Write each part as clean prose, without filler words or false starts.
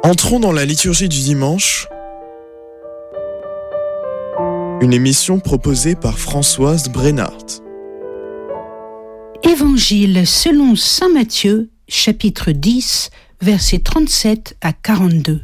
Entrons dans la liturgie du dimanche, une émission proposée par Françoise Brennart. Évangile selon saint Matthieu, chapitre 10, versets 37 à 42.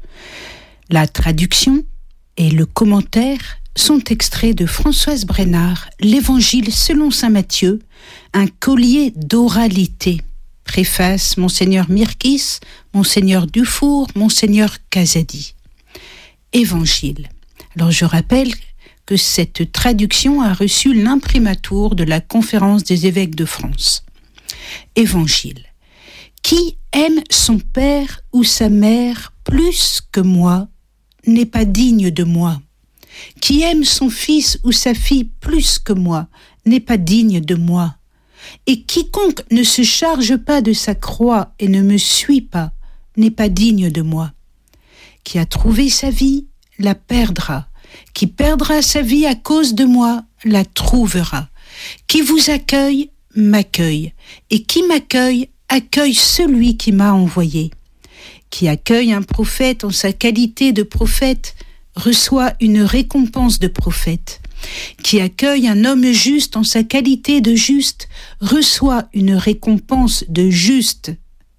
La traduction et le commentaire sont extraits de Françoise Brennart, l'Évangile selon saint Matthieu, un collier d'oralité. Préface Monseigneur Mirkis, Monseigneur Dufour, Monseigneur Casadi. Évangile. Alors je rappelle que cette traduction a reçu l'imprimatur de la Conférence des évêques de France. Évangile. Qui aime son père ou sa mère plus que moi n'est pas digne de moi. Qui aime son fils ou sa fille plus que moi n'est pas digne de moi. Et quiconque ne se charge pas de sa croix et ne me suit pas n'est pas digne de moi. Qui a trouvé sa vie la perdra. Qui perdra sa vie à cause de moi la trouvera. Qui vous accueille m'accueille. Et qui m'accueille accueille celui qui m'a envoyé. Qui accueille un prophète en sa qualité de prophète reçoit une récompense de prophète. Qui accueille un homme juste en sa qualité de juste reçoit une récompense de juste.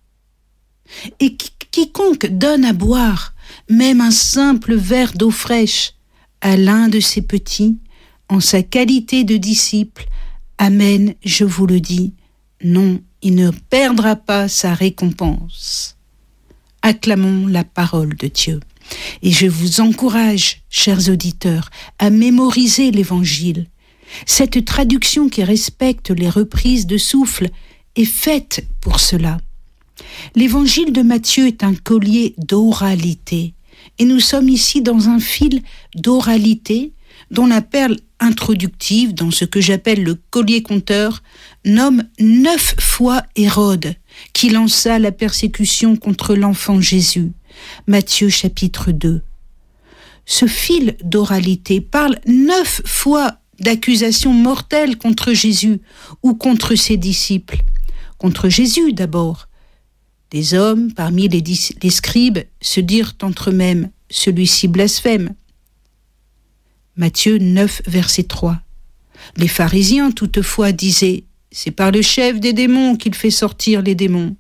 Et quiconque donne à boire, même un simple verre d'eau fraîche, à l'un de ses petits, en sa qualité de disciple, amen, je vous le dis, non, il ne perdra pas sa récompense. Acclamons la parole de Dieu. Et je vous encourage, chers auditeurs, à mémoriser l'Évangile. Cette traduction qui respecte les reprises de souffle est faite pour cela. L'Évangile de Matthieu est un collier d'oralité. Et nous sommes ici dans un fil d'oralité dont la perle introductive, dans ce que j'appelle le collier conteur, nomme 9 fois Hérode, qui lança la persécution contre l'enfant Jésus. Matthieu chapitre 2. Ce fil d'oralité parle 9 fois d'accusations mortelles contre Jésus ou contre ses disciples. Contre Jésus d'abord. Des hommes parmi les scribes se dirent entre eux-mêmes, celui-ci blasphème. Matthieu 9, verset 3. Les pharisiens toutefois disaient, c'est par le chef des démons qu'il fait sortir les démons.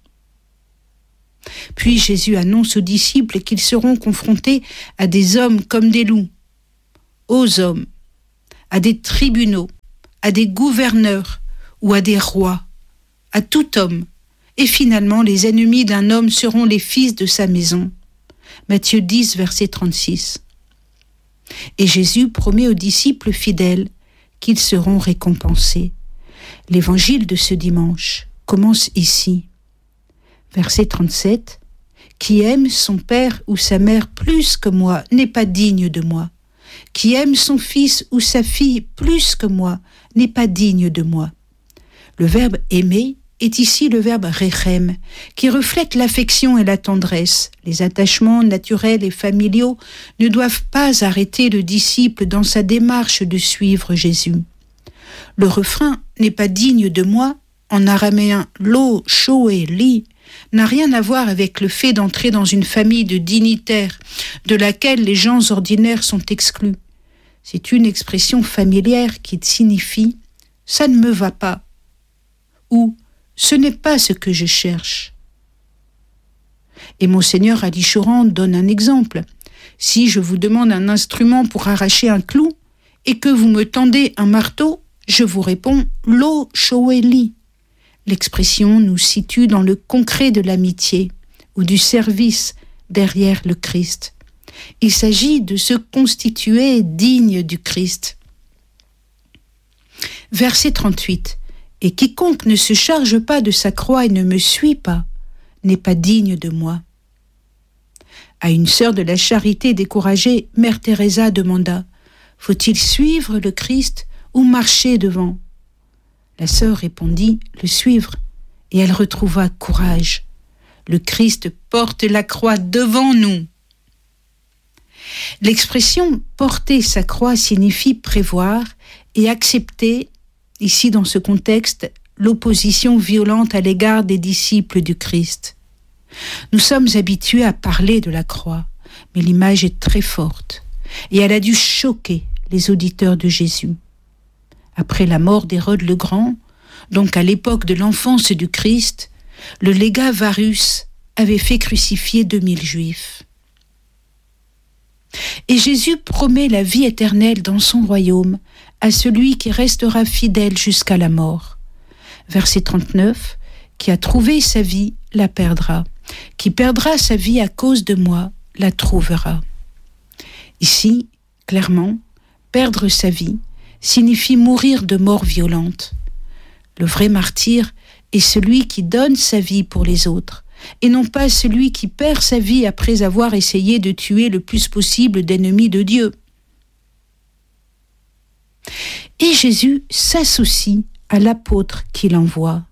Puis Jésus annonce aux disciples qu'ils seront confrontés à des hommes comme des loups, aux hommes, à des tribunaux, à des gouverneurs ou à des rois, à tout homme. Et finalement, les ennemis d'un homme seront les fils de sa maison. Matthieu 10, verset 36. Et Jésus promet aux disciples fidèles qu'ils seront récompensés. L'évangile de ce dimanche commence ici. Verset 37. Qui aime son père ou sa mère plus que moi n'est pas digne de moi. Qui aime son fils ou sa fille plus que moi n'est pas digne de moi. Le verbe aimer est ici le verbe rechem, qui reflète l'affection et la tendresse. Les attachements naturels et familiaux ne doivent pas arrêter le disciple dans sa démarche de suivre Jésus. Le refrain n'est pas digne de moi, en araméen lo, shoé, li, n'a rien à voir avec le fait d'entrer dans une famille de dignitaires, de laquelle les gens ordinaires sont exclus. C'est une expression familière qui signifie « ça ne me va pas » ou « ce n'est pas ce que je cherche ». Et Monseigneur Ali Choran donne un exemple. Si je vous demande un instrument pour arracher un clou et que vous me tendez un marteau, je vous réponds « lo, shoé, li ». L'expression nous situe dans le concret de l'amitié ou du service derrière le Christ. Il s'agit de se constituer digne du Christ. Verset 38. Et quiconque ne se charge pas de sa croix et ne me suit pas n'est pas digne de moi. À une sœur de la charité découragée, Mère Teresa demanda « Faut-il suivre le Christ ou marcher devant ?» La sœur répondit « Le suivre » et elle retrouva courage. Le Christ porte la croix devant nous. L'expression « porter sa croix » signifie prévoir et accepter, ici dans ce contexte, l'opposition violente à l'égard des disciples du Christ. Nous sommes habitués à parler de la croix, mais l'image est très forte et elle a dû choquer les auditeurs de Jésus. Après la mort d'Hérode le Grand, donc à l'époque de l'enfance du Christ, le légat Varus avait fait crucifier 2000 Juifs. Et Jésus promet la vie éternelle dans son royaume à celui qui restera fidèle jusqu'à la mort. Verset 39, « Qui a trouvé sa vie, la perdra. Qui perdra sa vie à cause de moi, la trouvera. » Ici, clairement, perdre sa vie signifie mourir de mort violente. Le vrai martyr est celui qui donne sa vie pour les autres, et non pas celui qui perd sa vie après avoir essayé de tuer le plus possible d'ennemis de Dieu. Et Jésus s'associe à l'apôtre qu'il envoie.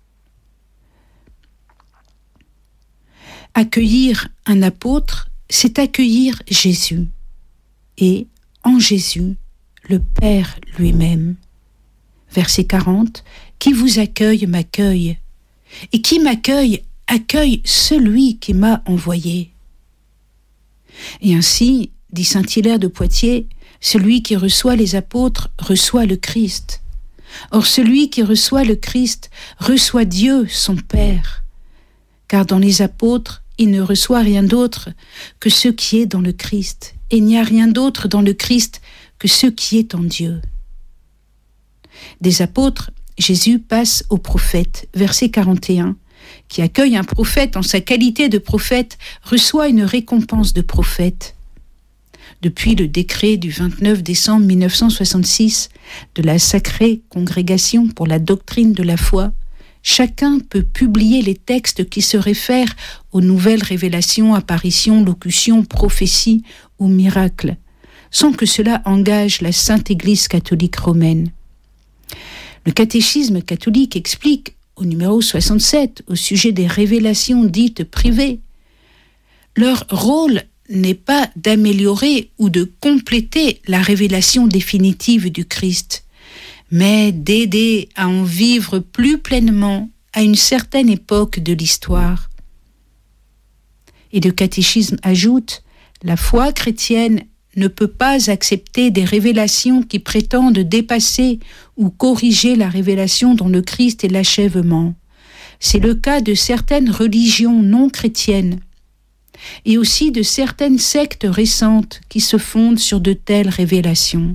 Accueillir un apôtre, c'est accueillir Jésus, et en Jésus, le Père lui-même. Verset 40, « Qui vous accueille m'accueille, et qui m'accueille accueille celui qui m'a envoyé. » Et ainsi, dit saint Hilaire de Poitiers, celui qui reçoit les apôtres reçoit le Christ. Or celui qui reçoit le Christ reçoit Dieu, son Père. Car dans les apôtres, il ne reçoit rien d'autre que ce qui est dans le Christ, et il n'y a rien d'autre dans le Christ que ce qui est en Dieu. Des apôtres, Jésus passe aux prophètes, verset 41, qui accueille un prophète en sa qualité de prophète, reçoit une récompense de prophète. Depuis le décret du 29 décembre 1966 de la Sacrée Congrégation pour la doctrine de la foi, chacun peut publier les textes qui se réfèrent aux nouvelles révélations, apparitions, locutions, prophéties ou miracles, sans que cela engage la Sainte Église catholique romaine. Le catéchisme catholique explique au numéro 67, au sujet des révélations dites privées, leur rôle n'est pas d'améliorer ou de compléter la révélation définitive du Christ, mais d'aider à en vivre plus pleinement à une certaine époque de l'histoire. Et le catéchisme ajoute, la foi chrétienne ne peut pas accepter des révélations qui prétendent dépasser ou corriger la révélation dont le Christ est l'achèvement. C'est le cas de certaines religions non chrétiennes et aussi de certaines sectes récentes qui se fondent sur de telles révélations.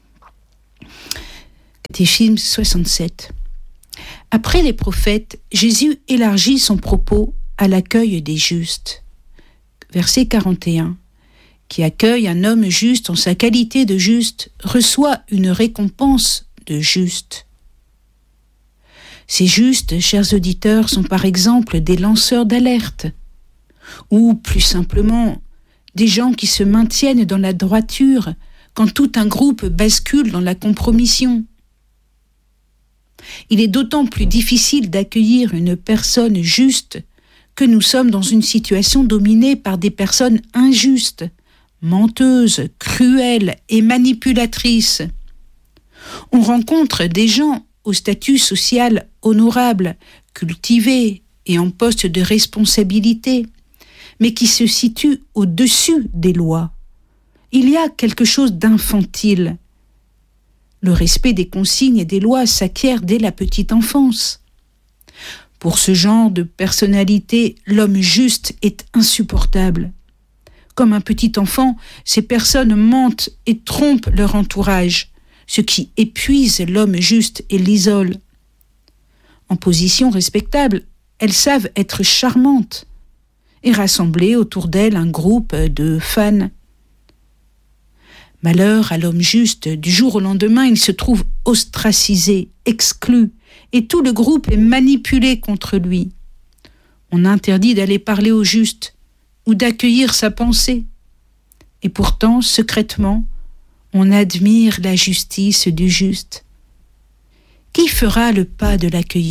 Catéchisme 67. Après les prophètes, Jésus élargit son propos à l'accueil des justes. Verset 41. Qui accueille un homme juste en sa qualité de juste reçoit une récompense de juste. Ces justes, chers auditeurs, sont par exemple des lanceurs d'alerte, ou plus simplement, des gens qui se maintiennent dans la droiture quand tout un groupe bascule dans la compromission. Il est d'autant plus difficile d'accueillir une personne juste que nous sommes dans une situation dominée par des personnes injustes, menteuses, cruelles et manipulatrices. On rencontre des gens au statut social honorable, cultivés et en poste de responsabilité, mais qui se situent au-dessus des lois. Il y a quelque chose d'infantile. Le respect des consignes et des lois s'acquiert dès la petite enfance. Pour ce genre de personnalité, l'homme juste est insupportable. Comme un petit enfant, ces personnes mentent et trompent leur entourage, ce qui épuise l'homme juste et l'isole. En position respectable, elles savent être charmantes et rassembler autour d'elles un groupe de fans. Malheur à l'homme juste, du jour au lendemain, il se trouve ostracisé, exclu, et tout le groupe est manipulé contre lui. On interdit d'aller parler au juste ou d'accueillir sa pensée. Et pourtant, secrètement, on admire la justice du juste. Qui fera le pas de l'accueillir ?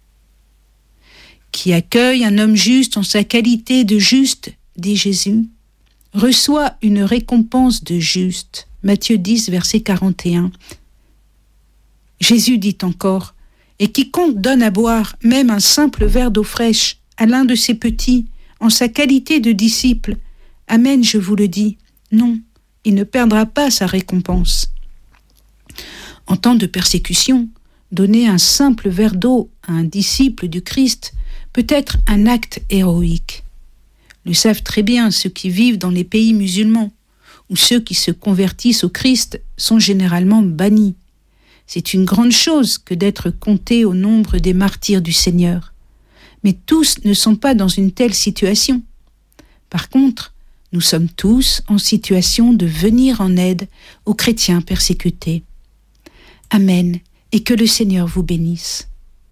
Qui accueille un homme juste en sa qualité de juste, dit Jésus, reçoit une récompense de juste. Matthieu 10, verset 41. Jésus dit encore, « Et quiconque donne à boire même un simple verre d'eau fraîche à l'un de ses petits, en sa qualité de disciple, amen, je vous le dis, non, il ne perdra pas sa récompense. En temps de persécution, donner un simple verre d'eau à un disciple du Christ peut être un acte héroïque. Le savent très bien ceux qui vivent dans les pays musulmans, où ceux qui se convertissent au Christ sont généralement bannis. C'est une grande chose que d'être compté au nombre des martyrs du Seigneur. Mais tous ne sont pas dans une telle situation. Par contre, nous sommes tous en situation de venir en aide aux chrétiens persécutés. Amen, et que le Seigneur vous bénisse.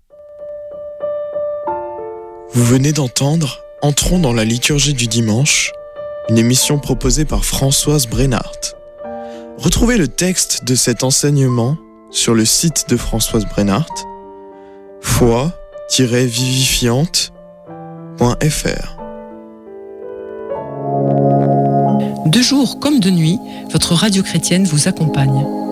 Vous venez d'entendre Entrons dans la liturgie du dimanche, une émission proposée par Françoise Brennart. Retrouvez le texte de cet enseignement sur le site de Françoise Brennart, foi-vivifiante.fr. De jour comme de nuit, votre radio chrétienne vous accompagne.